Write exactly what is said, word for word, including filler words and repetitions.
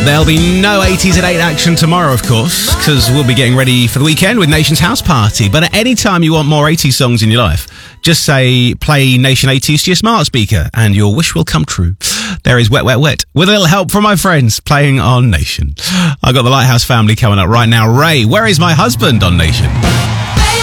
There'll be no eighties at eight action tomorrow, of course, because we'll be getting ready for the weekend with Nation's House Party. But at any time you want more eighties songs in your life, just say, play Nation eighties to your smart speaker, and your wish will come true. There is Wet, Wet, Wet, with a little help from my friends playing on Nation. I've got the Lighthouse family coming up right now. Ray, where is my husband on Nation?